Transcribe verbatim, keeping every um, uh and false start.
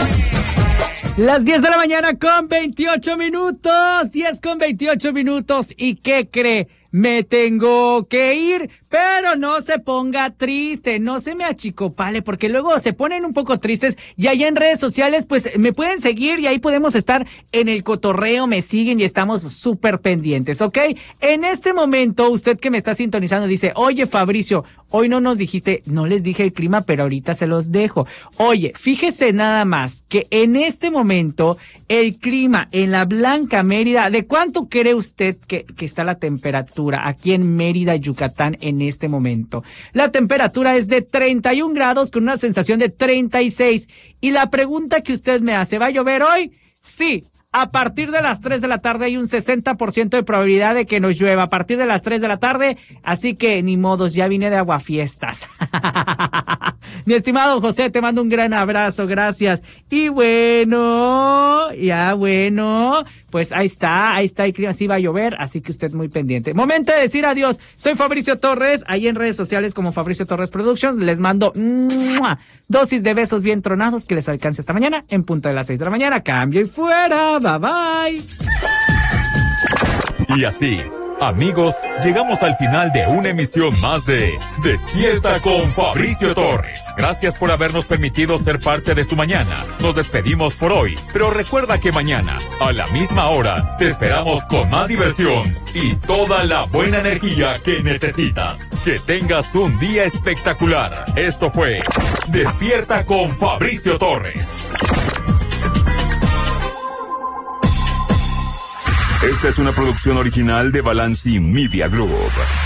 Las diez de la mañana con veintiocho minutos, diez con veintiocho minutos. ¿Y qué cree? Me tengo que ir, pero no se ponga triste, no se me achicopale, porque luego se ponen un poco tristes y allá en redes sociales pues me pueden seguir y ahí podemos estar en el cotorreo, me siguen y estamos súper pendientes, ¿ok? En este momento, usted que me está sintonizando dice, oye Fabricio, hoy no nos dijiste, no les dije el clima, pero ahorita se los dejo. Oye, fíjese nada más que en este momento el clima en la Blanca Mérida, ¿de cuánto cree usted que, que está la temperatura aquí en Mérida, Yucatán, en este momento? La temperatura es de treinta y un grados con una sensación de treinta y seis. Y la pregunta que usted me hace, ¿va a llover hoy? Sí. A partir de las tres de la tarde hay un sesenta por ciento de probabilidad de que nos llueva. A partir de las tres de la tarde, así que ni modos, ya vine de aguafiestas. Mi estimado José, te mando un gran abrazo, gracias. Y bueno, ya bueno, pues ahí está, ahí está el clima, sí va a llover, así que usted muy pendiente. Momento de decir adiós. Soy Fabricio Torres, ahí en redes sociales como Fabricio Torres Productions. Les mando ¡mua! Dosis de besos bien tronados que les alcance esta mañana en punto de las seis de la mañana. Cambio y fuera. Bye bye. Y así, amigos, llegamos al final de una emisión más de Despierta con Fabricio Torres. Gracias por habernos permitido ser parte de tu mañana. Nos despedimos por hoy, pero recuerda que mañana, a la misma hora, te esperamos con más diversión y toda la buena energía que necesitas. Que tengas un día espectacular. Esto fue Despierta con Fabricio Torres. Esta es una producción original de Balanci Media Group.